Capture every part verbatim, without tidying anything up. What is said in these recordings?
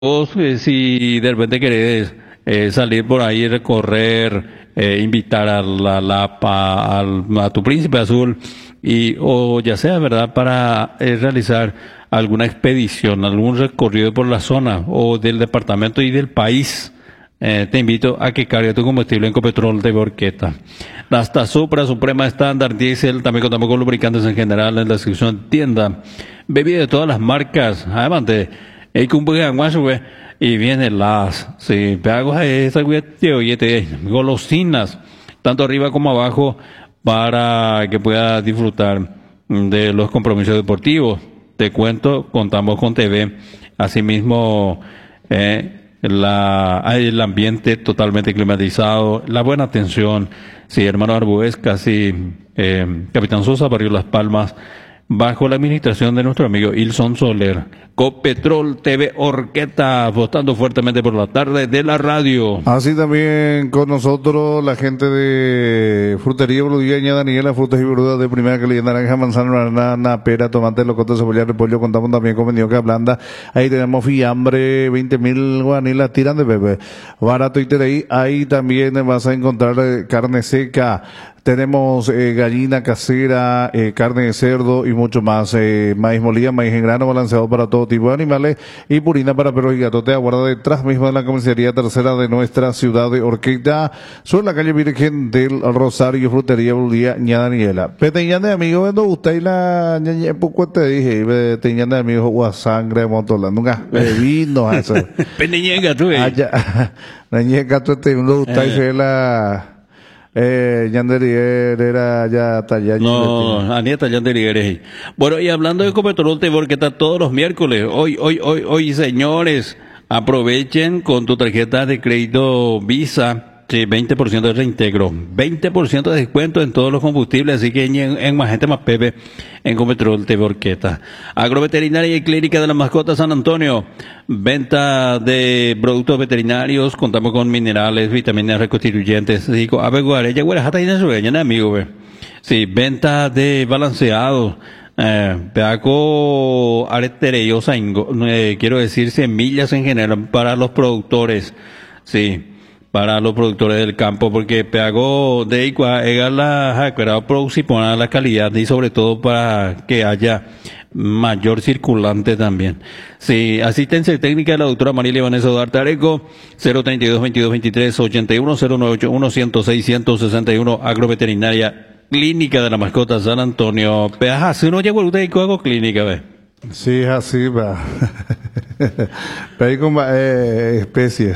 Vos, eh, si de repente querés eh, salir por ahí, recorrer, eh, invitar a la Lapa, al, a tu Príncipe Azul, y, o ya sea, ¿verdad?, para eh, realizar alguna expedición, algún recorrido por la zona o del departamento y del país, eh, te invito a que cargue tu combustible en Copetrol de Borqueta. Hasta Supra, Suprema Estándar, Diesel, también contamos con lubricantes en general en la sección tienda. Bebida de todas las marcas, además de el cumple güey, y vienen las, sí, hago esa güey, golosinas, tanto arriba como abajo, para que puedas disfrutar de los compromisos deportivos. Te cuento, contamos con T V, asimismo, eh, la, hay el ambiente totalmente climatizado, la buena atención, sí, hermano Arbues, casi, eh, Capitán Sosa, Barrio Las Palmas, bajo la administración de nuestro amigo Ilson Soler. Copetrol T V Orqueta, votando fuertemente por la tarde de la radio. Así también con nosotros la gente de Frutería Boludeña Daniela, frutas y verduras de primera calidad, naranja, manzana, banana, pera, tomate, locoto, cebolla, repollo. Contamos también con vendido que blanda. Ahí tenemos fiambre, veinte mil guanilas, tiran de bebé. Barato y tereí. Ahí también vas a encontrar eh, carne seca. Tenemos eh, gallina casera, eh, carne de cerdo y mucho más. Eh, maíz molida, maíz en grano, balanceado para todo tipo de animales y purina para perros y gatos. Te aguarda detrás mismo de la comisaría tercera de nuestra ciudad de Orqueta, sobre la calle Virgen del Rosario, Frutería Bolivia, ña Daniela. Peteñan de amigos, cuando usted la ñañe, poco te dije, peteñan de amigos, guasangre, motola, nunca, vino a eso. Peteñan gato, eh. Allá, ñañe gato, te uno usted y la... Eh, Yanderier era ya tallado. No, Anieta Yanderier. Bueno, y hablando de Copetrol T V Orqueta todos los miércoles, hoy, hoy, hoy, hoy, señores, aprovechen con tu tarjeta de crédito Visa. Sí, veinte por ciento de reintegro, veinte por ciento de descuento en todos los combustibles, así que en, en más gente más Pepe, en Copetrol T V Orqueta. Agroveterinaria y Clínica de la Mascota San Antonio, venta de productos veterinarios, contamos con minerales, vitaminas reconstituyentes, digo, a ver, guarella, güera, jata y en amigo, ve. Sí, venta de balanceados, eh, peaco aretereyosa, eh, quiero decir semillas en general para los productores, sí. Para los productores del campo, porque peago de igual ega la jacarao producir la calidad y sobre todo para que haya mayor circulante también. Sí, asistencia técnica de la doctora Marilia Vanessa Duarte Areco, cero treinta y dos, veintidós, veintitrés, ochenta y uno, cero nueve ocho uno, ciento seis, ciento sesenta y uno, Agroveterinaria, Clínica de la Mascota San Antonio. Peaja, si uno llega a usted hago clínica, ve. Sí, así va. Pero hay como eh, especie.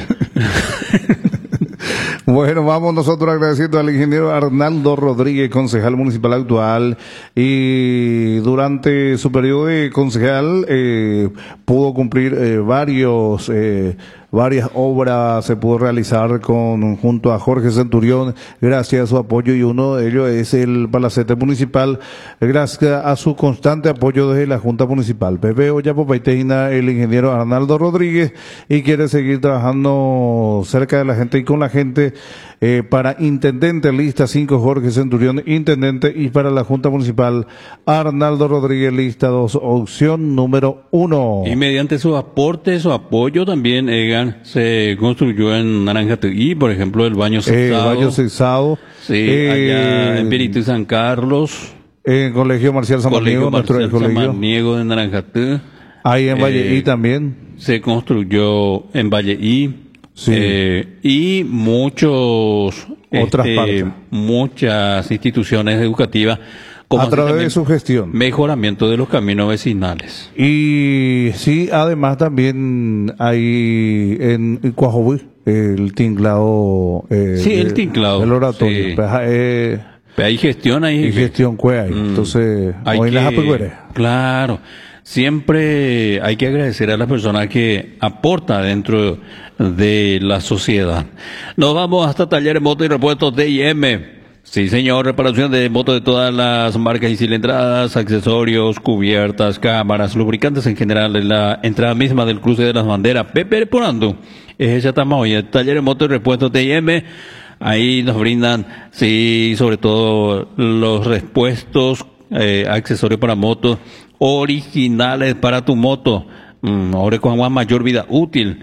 Bueno, vamos nosotros agradeciendo al ingeniero Arnaldo Rodríguez, concejal municipal actual, y durante su periodo de concejal eh, pudo cumplir eh, varios eh, varias obras, se pudo realizar con junto a Jorge Centurión, gracias a su apoyo, y uno de ellos es el Palacete Municipal, gracias a su constante apoyo desde la Junta Municipal. Pepe Oyapopaiteina, el ingeniero Arnaldo Rodríguez, y quiere seguir trabajando cerca de la gente y con la gente. Eh, para intendente, lista cinco, Jorge Centurión, intendente, y para la Junta Municipal, Arnaldo Rodríguez, lista dos, opción número uno. Y mediante su aporte, su apoyo también, Egan, se construyó en Naranjatí, por ejemplo, el baño Sexado. Eh, baño Sexado. Sí, eh, allá en Pirito y San Carlos. En Colegio Marcial Samaniego, nuestro Marcial colegio. Samaniego de Naranjatí. Ahí en eh, Valleí también. Se construyó en Valleí. Sí. Eh, y muchos, otras este, partes. muchas instituciones educativas como a través de su gestión. Mejoramiento de los caminos vecinales. Y sí, además también hay en Cuajoví el tinglado. Eh, sí, el tinglado. El oratorio. Sí. Pues, eh, hay gestión ahí. Y gestión que hay. Mm, Entonces, hay hoy que, las aperturas. Claro. Siempre hay que agradecer a las personas que aportan dentro de la sociedad. Nos vamos hasta Talleres Motos y Repuestos D I M. Sí, señor, reparación de motos de todas las marcas y cilindradas, accesorios, cubiertas, cámaras, lubricantes en general, en la entrada misma del cruce de las banderas. Pepe Porando, es ella Tamaoya, Talleres Motos y Repuestos D I M. Ahí nos brindan, sí, sobre todo los repuestos, eh, accesorios para motos, originales para tu moto. Mm, ahora con agua mayor vida útil.